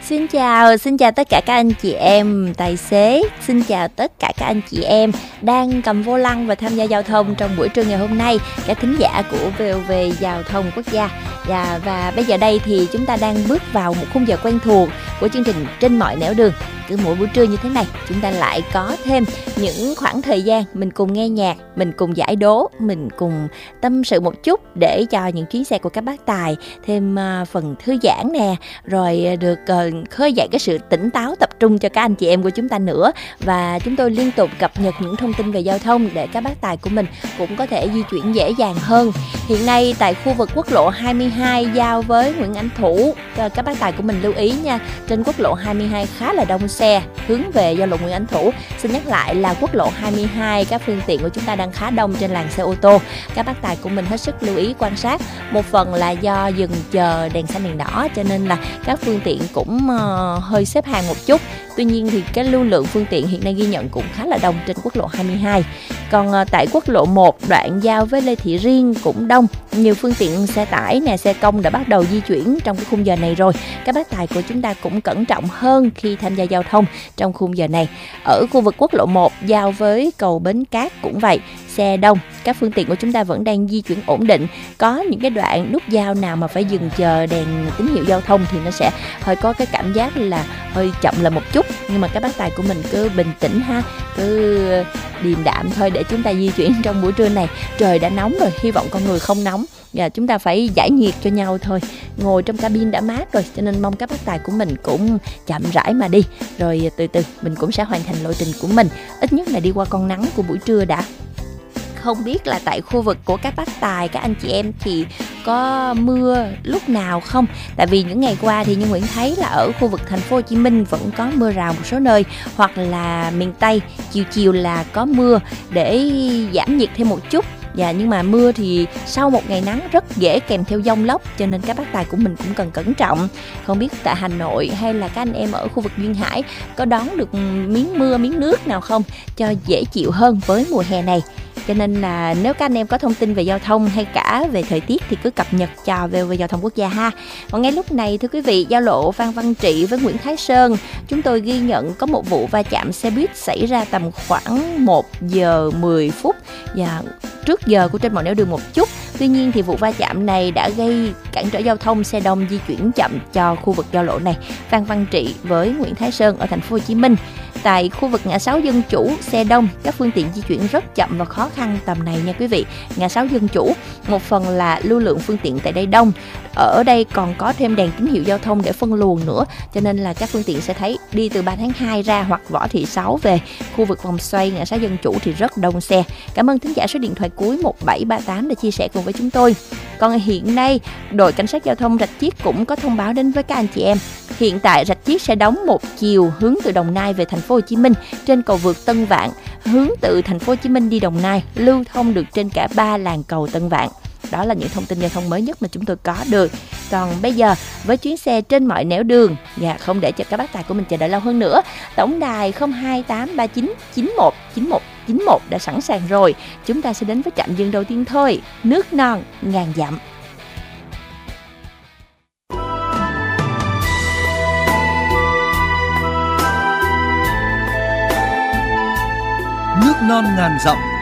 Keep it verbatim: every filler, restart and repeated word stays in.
Xin chào, xin chào tất cả các anh chị em tài xế, xin chào tất cả các anh chị em đang cầm vô lăng và tham gia giao thông trong buổi trưa ngày hôm nay, các thính giả của vê o vê Giao thông Quốc gia. Và, và bây giờ đây thì chúng ta đang bước vào một khung giờ quen thuộc của chương trình Trên Mọi Nẻo Đường. Cứ mỗi buổi trưa như thế này, chúng ta lại có thêm những khoảng thời gian mình cùng nghe nhạc, mình cùng giải đố, mình cùng tâm sự một chút để cho những chuyến xe của các bác tài thêm uh, phần thư giãn nè, rồi được uh, khơi dậy cái sự tỉnh táo tập trung cho các anh chị em của chúng ta nữa. Và chúng tôi liên tục cập nhật những thông tin về giao thông để các bác tài của mình cũng có thể di chuyển dễ dàng hơn. Hiện nay tại khu vực quốc lộ hai mươi hai giao với Nguyễn Ánh Thủ, các bác tài của mình lưu ý nha, trên quốc lộ hai mươi hai khá là đông xe hướng về giao lộ Nguyễn Ánh Thủ. Xin nhắc lại là quốc lộ hai mươi hai, các phương tiện của chúng ta đang khá đông trên làn xe ô tô. Các bác tài của mình hết sức lưu ý quan sát. Một phần là do dừng chờ đèn xanh đèn đỏ cho nên là các phương tiện cũng uh, hơi xếp hàng một chút. Tuy nhiên thì cái lưu lượng phương tiện hiện nay ghi nhận cũng khá là đông trên quốc lộ hai mươi hai. Còn uh, tại quốc lộ một, đoạn giao với Lê Thị Riêng cũng đông. Nhiều phương tiện xe tải nè, xe công đã bắt đầu di chuyển trong cái khung giờ này rồi. Các bác tài của chúng ta cũng cẩn trọng hơn khi tham gia giao thông trong khung giờ này. Ở khu vực quốc lộ một giao với cầu Bến Cát cũng vậy, xe đông, các phương tiện của chúng ta vẫn đang di chuyển ổn định. Có những cái đoạn nút giao nào mà phải dừng chờ đèn tín hiệu giao thông thì nó sẽ hơi có cái cảm giác là hơi chậm lại một chút, nhưng mà các bác tài của mình cứ bình tĩnh ha, cứ điềm đạm thôi để chúng ta di chuyển trong buổi trưa này. Trời đã nóng rồi, hy vọng con người không nóng. Và chúng ta phải giải nhiệt cho nhau thôi. Ngồi trong cabin đã mát rồi, cho nên mong các bác tài của mình cũng chậm rãi mà đi. Rồi từ từ mình cũng sẽ hoàn thành lộ trình của mình, ít nhất là đi qua con nắng của buổi trưa đã. Không biết là tại khu vực của các bác tài, các anh chị em thì có mưa lúc nào không? Tại vì những ngày qua thì Như Nguyễn thấy là ở khu vực thành phố Hồ Chí Minh vẫn có mưa rào một số nơi, hoặc là miền Tây chiều chiều là có mưa để giảm nhiệt thêm một chút. Dạ, nhưng mà mưa thì sau một ngày nắng rất dễ kèm theo dông lốc, cho nên các bác tài của mình cũng cần cẩn trọng. Không biết tại Hà Nội hay là các anh em ở khu vực Duyên Hải có đón được miếng mưa, miếng nước nào không cho dễ chịu hơn với mùa hè này. Cho nên là nếu các anh em có thông tin về giao thông hay cả về thời tiết thì cứ cập nhật cho vê o vê Giao thông Quốc gia ha. Còn ngay lúc này thưa quý vị, giao lộ Phan Văn Trị với Nguyễn Thái Sơn, chúng tôi ghi nhận có một vụ va chạm xe buýt xảy ra tầm khoảng một giờ mười phút và trước giờ của Trên Mọi Nẻo Đường một chút. Tuy nhiên thì vụ va chạm này đã gây cản trở giao thông, xe đông di chuyển chậm cho khu vực giao lộ này, Phan Văn Trị với Nguyễn Thái Sơn ở thành phố Hồ Chí Minh. Tại khu vực ngã sáu Dân Chủ, xe đông, các phương tiện di chuyển rất chậm và khó khăn tầm này nha quý vị. Ngã sáu Dân Chủ, một phần là lưu lượng phương tiện tại đây đông. Ở đây còn có thêm đèn tín hiệu giao thông để phân luồng nữa, cho nên là các phương tiện sẽ thấy đi từ ba tháng hai ra hoặc Võ Thị Sáu về khu vực vòng xoay ngã sáu Dân Chủ thì rất đông xe. Cảm ơn thính giả số điện thoại cuối một bảy ba tám đã chia sẻ cùng với chúng tôi. Còn hiện nay, đội cảnh sát giao thông Rạch Chiếc cũng có thông báo đến với các anh chị em. Hiện tại Rạch Chiếc sẽ đóng một chiều hướng từ Đồng Nai về thành phố Hồ Chí Minh trên cầu vượt Tân Vạn, hướng từ thành phố Hồ Chí Minh đi Đồng Nai lưu thông được trên cả ba làn cầu Tân Vạn. Đó là những thông tin giao thông mới nhất mà chúng tôi có được. Còn bây giờ với chuyến xe Trên Mọi Nẻo Đường, và không để cho các bác tài của mình chờ đợi lâu hơn nữa, tổng đài không hai tám ba chín chín một chín một chín một đã sẵn sàng rồi. Chúng ta sẽ đến với trạm dừng đầu tiên thôi, nước non ngàn dặm. Nước non ngàn dặm